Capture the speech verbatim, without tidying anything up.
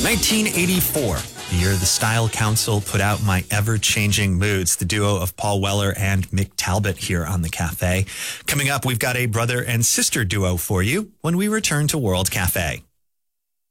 nineteen eighty-four, the year the Style Council put out My Ever-Changing Moods, the duo of Paul Weller and Mick Talbot here on The Cafe. Coming up, we've got a brother and sister duo for you when we return to World Cafe.